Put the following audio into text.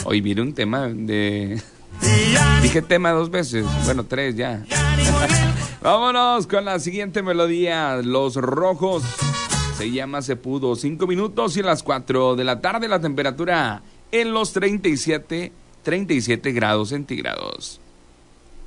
Hoy viene un tema de... Dije tema 2 veces, bueno, 3 ya. Vámonos con la siguiente melodía, Los Rojos. Se llama Se Pudo. 5 minutos y a las 4 de la tarde la temperatura en los 37 grados centígrados.